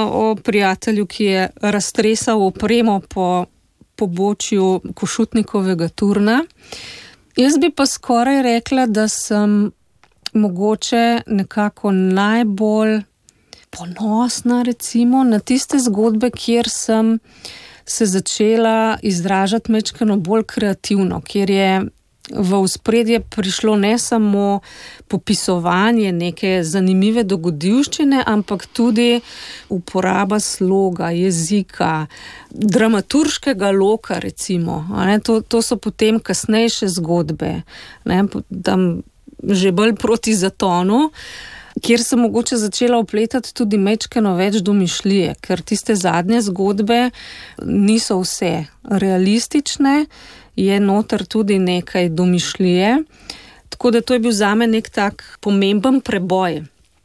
o prijatelju, ki je raztresal opremo po pobočju Košutnikovega turna. Jaz bi pa skoraj rekla, da sem mogoče nekako najbolj ponosna recimo na tiste zgodbe, kjer sem se začela izražati majčkeno bolj kreativno, kjer je v ospredje prišlo ne samo popisovanje neke zanimive dogodivščine, ampak tudi uporaba sloga, jezika, dramaturškega loka recimo. To so potem kasnejše zgodbe, tam že bolj proti zatonu, kjer sem mogoče začela vpletati tudi majčkeno več domišljije, ker tiste zadnje zgodbe niso vse realistične, je noter tudi nekaj domišljije. Tako da to je bil zame nek tak pomemben preboj.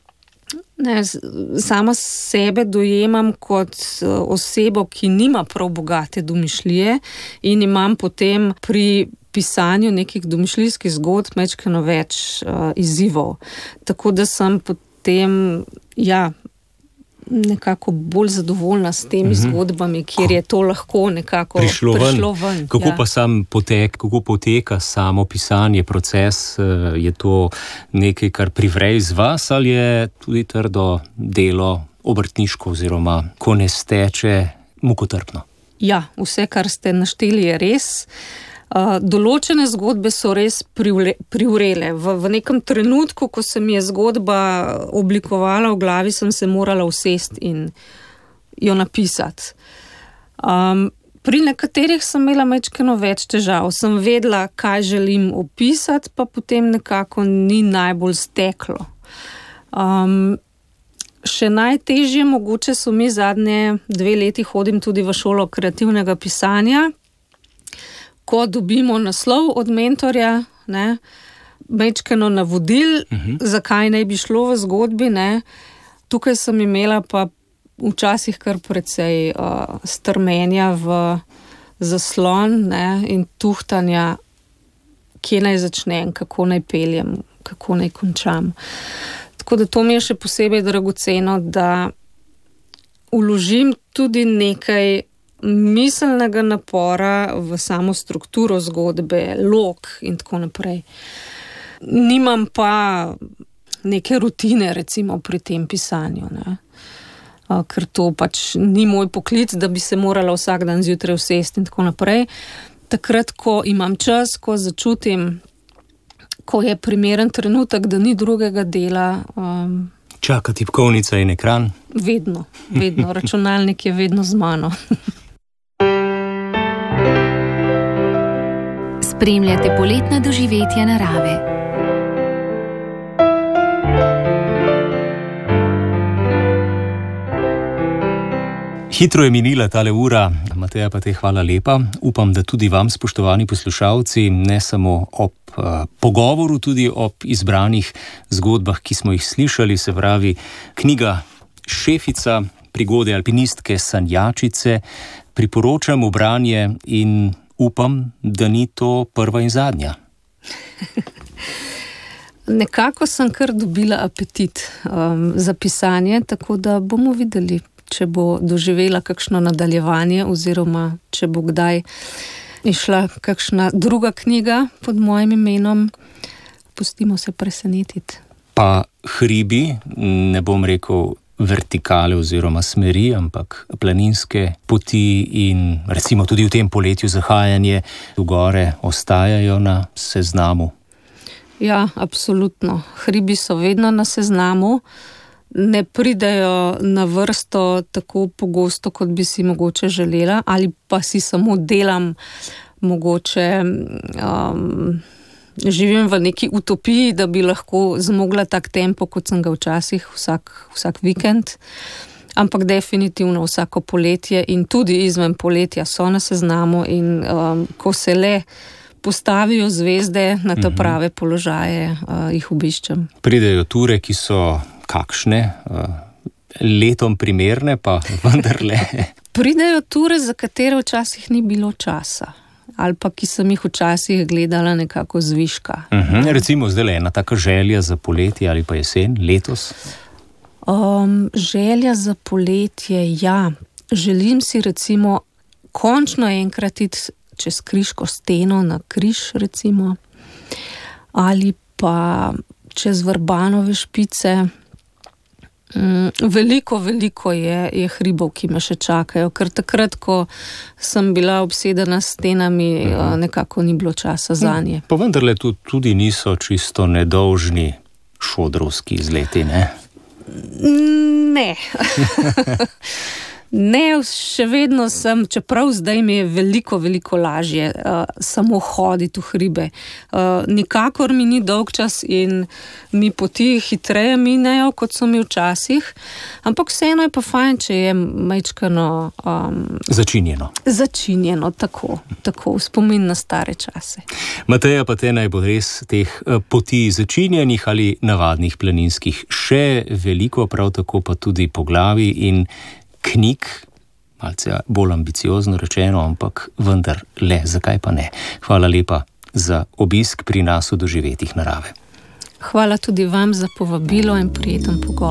Sama sebe dojemam kot osebo, ki nima prav bogate domišljije in imam potem pri pisanju nekih domišljijskih zgodb majčkeno več izzivov. Tako da sem potem, nekako bolj zadovoljna s temi zgodbami, kjer je to lahko nekako prišlo ven. Kako pa sam kako poteka samo pisanje, proces? Je to nekaj, kar privre iz vas, ali je tudi trdo delo, obrtniško oziroma ko ne steče, mukotrpno? Ja, vse, kar ste našteli, je res. Določene zgodbe so res privrele. V nekem trenutku, ko se mi je zgodba oblikovala v glavi, sem se morala usesti in jo napisati. Pri nekaterih sem imela majčkeno več težav. Sem vedela, kaj želim opisati, pa potem nekako ni najbolj steklo. Še najtežje mogoče so mi zadnje 2 leti hodim tudi v šolo kreativnega pisanja. Ko dobimo naslov od mentorja, majčkeno navodil, zakaj naj bi šlo v zgodbi, Tukaj sem imela pa včasih kar precej strmenja v zaslon, in tuhtanja, kje naj začnem, kako naj peljem, kako naj končam. Tako da to mi je še posebej dragoceno, da vložim tudi nekaj miselnega napora v samo strukturo zgodbe, lok in tako naprej. Nimam pa neke rutine recimo pri tem pisanju, ker to pač ni moj poklic, da bi se morala vsak dan zjutraj usesti in tako naprej. Takrat, ko imam čas, ko začutim, ko je primeren trenutek, da ni drugega dela. Čaka tipkovnica in ekran? Vedno. Računalnik je vedno z mano. Spremljate poletna doživetja narave. Hitro je minila tale ura, Mateja pa te hvala lepa. Upam, da tudi vam, spoštovani poslušalci, ne samo ob pogovoru, tudi ob izbranih zgodbah, ki smo jih slišali, se pravi knjiga Šefica, prigode alpinistke sanjačice, priporočam v branje in upam, da ni to prva in zadnja. Nekako sem kar dobila apetit za pisanje, tako da bomo videli, če bo doživela kakšno nadaljevanje oziroma če bo kdaj išla kakšna druga knjiga pod mojim imenom. Pustimo se presenetiti. Pa hribi, ne bom rekel vertikale oziroma smeri, ampak planinske poti in recimo tudi v tem poletju zahajanje v gore ostajajo na seznamu? Ja, absolutno. Hribi so vedno na seznamu. Ne pridejo na vrsto tako pogosto, kot bi si mogoče želela, ali pa si samo delam mogoče živim v neki utopiji, da bi lahko zmogla tak tempo, kot sem ga včasih vsak vikend. Ampak definitivno vsako poletje in tudi izven poletja so na seznamu in ko se le postavijo zvezde na te prave položaje, jih obiščem. Pridejo ture, ki so kakšne, letom primerne, pa vendarle. Pridejo ture, za katere včasih ni bilo časa. Ali pa ki sem jih včasih gledala nekako zviška. Recimo zdaj ena taka želja za poletje ali pa jesen, letos? Želja za poletje, ja. Želim si recimo končno enkrat iti čez Kriško steno na Križ recimo, ali pa čez Vrbanove špice. Veliko je hribov, ki me še čakajo, ker takrat, ko sem bila obsedena s stenami, nekako ni bilo časa zanje. Pa vendarle tudi niso čisto nedolžni šodrovski izleti, ne? Ne. Ne, še vedno sem, čeprav zdaj mi je veliko lažje samo hoditi v hribe. Nikakor mi ni dolg čas in mi poti hitreje minejo, kot so mi včasih, ampak vseeno je pa fajn, če je majčkano začinjeno, tako v spomin na stare čase. Mateja, pa te naj bo res teh poti začinjenih ali navadnih planinskih še veliko, prav tako pa tudi poglavij in knjig, malce bolj ambiciozno rečeno, ampak vendar le, zakaj pa ne. Hvala lepa za obisk pri nas v Doživetjih narave. Hvala tudi vam za povabilo in prijeten pogovor.